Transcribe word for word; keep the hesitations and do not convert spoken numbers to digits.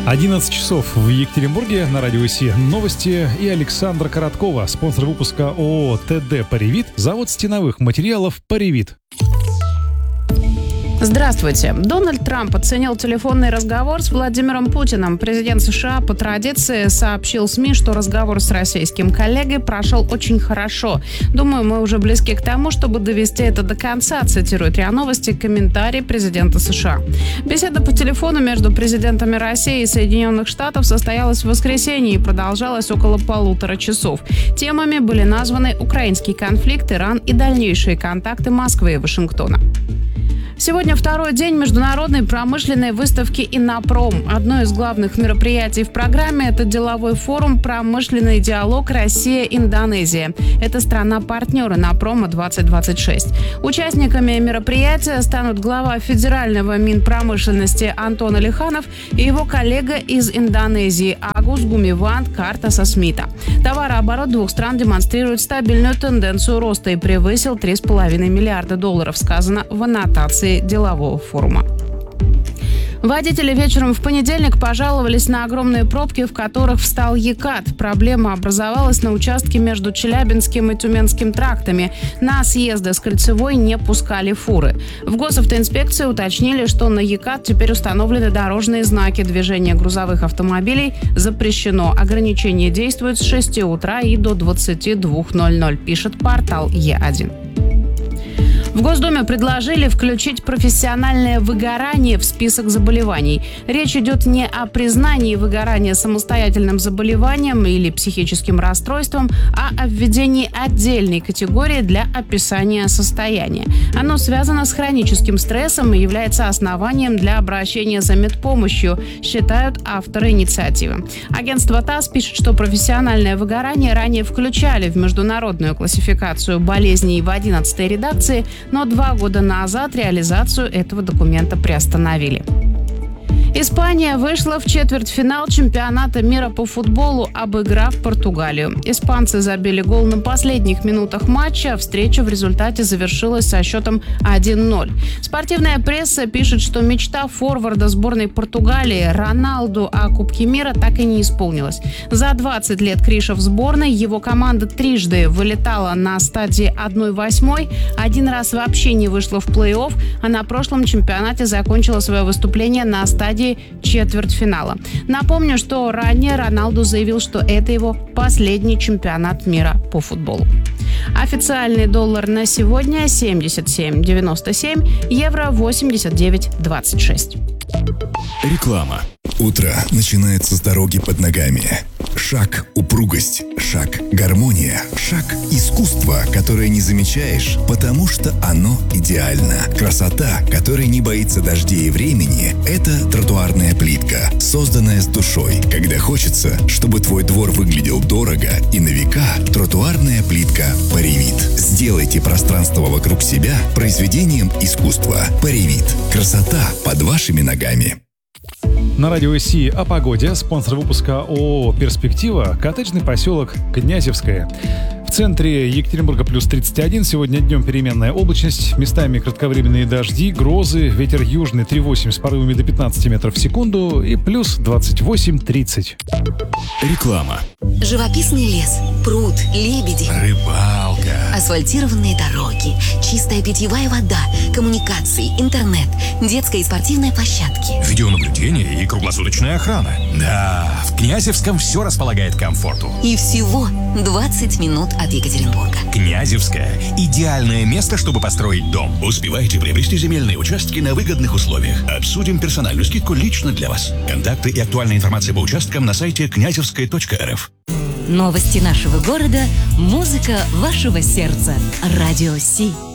одиннадцать часов в Екатеринбурге, на радио СИ новости, и Александра Короткова, спонсор выпуска ООО ТД «Паривит», завод стеновых материалов «Паривит». Здравствуйте. Дональд Трамп оценил телефонный разговор с Владимиром Путиным. Президент США по традиции сообщил СМИ, что разговор с российским коллегой прошел очень хорошо. «Думаю, мы уже близки к тому, чтобы довести это до конца», цитирует РИА Новости комментарий президента США. Беседа по телефону между президентами России и Соединенных Штатов состоялась в воскресенье и продолжалась около полутора часов. Темами были названы украинский конфликт, Иран и дальнейшие контакты Москвы и Вашингтона. Сегодня второй день международной промышленной выставки «Иннопром». Одно из главных мероприятий в программе – это деловой форум «Промышленный диалог Россия-Индонезия». Это страна-партнер «Иннопрома двадцать двадцать шесть». Участниками мероприятия станут глава федерального Минпромышленности Антон Алиханов и его коллега из Индонезии Агус Гумивант Картасасмита. Товарооборот двух стран демонстрирует стабильную тенденцию роста и превысил три с половиной миллиарда долларов, сказано в аннотации делового форума. Водители вечером в понедельник пожаловались на огромные пробки, в которых встал ЕКАТ. Проблема образовалась на участке между Челябинским и Тюменским трактами. На съезды с Кольцевой не пускали фуры. В госавтоинспекции уточнили, что на ЕКАТ теперь установлены дорожные знаки. Движение грузовых автомобилей запрещено. Ограничение действует с шести утра и до двадцати двух ноль-ноль, пишет портал Е один. В Госдуме предложили включить профессиональное выгорание в список заболеваний. Речь идет не о признании выгорания самостоятельным заболеванием или психическим расстройством, а о введении отдельной категории для описания состояния. Оно связано с хроническим стрессом и является основанием для обращения за медпомощью, считают авторы инициативы. Агентство ТАСС пишет, что профессиональное выгорание ранее включали в международную классификацию болезней в одиннадцатой редакции, но два года назад реализацию этого документа приостановили. Испания вышла в четвертьфинал чемпионата мира по футболу, обыграв Португалию. Испанцы забили гол на последних минутах матча, а встреча в результате завершилась со счетом один ноль. Спортивная пресса пишет, что мечта форварда сборной Португалии Роналду о Кубке мира так и не исполнилась. За двадцать лет Криша в сборной его команда трижды вылетала на стадии одна восьмая, один раз вообще не вышла в плей-офф, а на прошлом чемпионате закончила свое выступление на стадии четвертьфинала. Напомню, что ранее Роналду заявил, что это его последний чемпионат мира по футболу. Официальный доллар на сегодня семьдесят семь девяносто семь, евро восемьдесят девять двадцать шесть. Реклама. Утро начинается с дороги под ногами. Шаг – упругость, шаг – гармония, шаг – искусство, которое не замечаешь, потому что оно идеально. Красота, которая не боится дождей и времени – это тротуарная плитка, созданная с душой. Когда хочется, чтобы твой двор выглядел дорого и на века, тротуарная плитка «Паривит». Сделайте пространство вокруг себя произведением искусства. «Паривит». Красота под вашими ногами. На радио СИ о погоде, спонсор выпуска ООО «Перспектива», коттеджный поселок Князевское. В центре Екатеринбурга плюс тридцать один, сегодня днем переменная облачность, местами кратковременные дожди, грозы, ветер южный три восемь с порывами до пятнадцати метров в секунду и плюс двадцать восемь тридцать. Реклама. Живописный лес, пруд, лебеди, Рыбалка. асфальтированные дороги, чистая питьевая вода, коммуникации, интернет, детская и спортивная площадки. Видеонаблюдение и круглосуточная охрана. Да, в Князевском все располагает к комфорту. И всего двадцать минут от Екатеринбурга. Князевское – идеальное место, чтобы построить дом. Успевайте приобрести земельные участки на выгодных условиях. Обсудим персональную скидку лично для вас. Контакты и актуальная информация по участкам на сайте князевская точка эр эф. Новости нашего города, музыка вашего сердца. Радио СИ.